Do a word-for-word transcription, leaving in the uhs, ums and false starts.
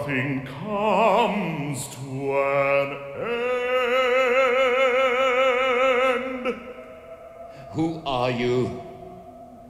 nothing comes to an end. Who are you?